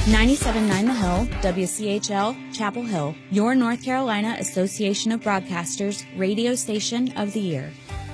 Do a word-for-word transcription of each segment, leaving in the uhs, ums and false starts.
ninety-seven point nine The Hill, W C H L, Chapel Hill, your North Carolina Association of Broadcasters radio station of the year.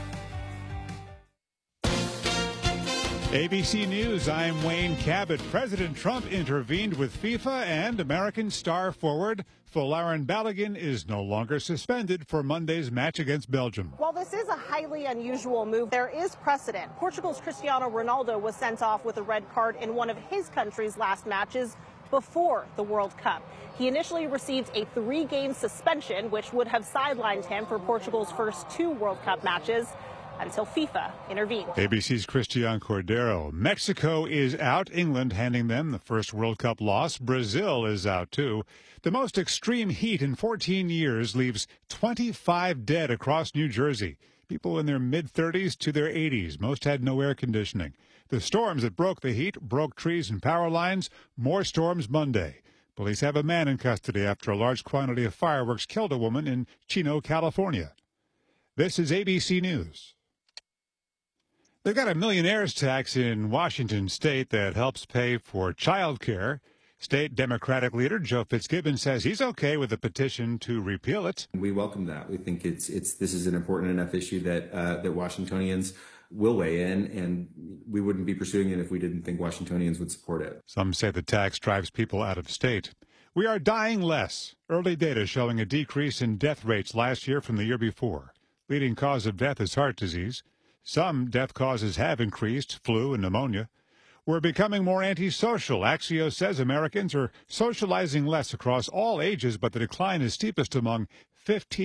A B C News, I'm Wayne Cabot. President Trump intervened with FIFA, and American star forward Folarin Balogun is no longer suspended for Monday's match against Belgium. While this is a highly unusual move, there is precedent. Portugal's Cristiano Ronaldo was sent off with a red card in one of his country's last matches before the World Cup. He initially received a three-game suspension, which would have sidelined him for Portugal's first two World Cup matches, until FIFA intervened. A B C's Christian Cordero. Mexico is out. England handing them the first World Cup loss. Brazil is out, too. The most extreme heat in fourteen years leaves twenty-five dead across New Jersey. People in their mid-thirties to their eighties. Most had no air conditioning. The storms that broke the heat broke trees and power lines. More storms Monday. Police have a man in custody after a large quantity of fireworks killed a woman in Chino, California. This is A B C News. They've got a millionaire's tax in Washington state that helps pay for child care. State Democratic leader Joe Fitzgibbon says he's okay with a petition to repeal it. We welcome that. We think it's it's this is an important enough issue that uh, that Washingtonians will weigh in, and we wouldn't be pursuing it if we didn't think Washingtonians would support it. Some say the tax drives people out of state. We are dying less. Early data showing a decrease in death rates last year from the year before. Leading cause of death is heart disease. Some death causes have increased, flu and pneumonia. We're becoming more antisocial. Axios says Americans are socializing less across all ages, but the decline is steepest among fifteen